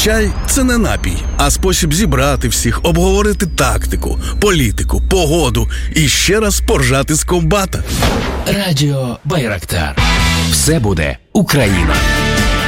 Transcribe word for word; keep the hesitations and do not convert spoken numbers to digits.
Чай – це не напій, а спосіб зібрати всіх, обговорити тактику, політику, погоду і ще раз поржати з комбата. Радіо Байрактар. Все буде Україна.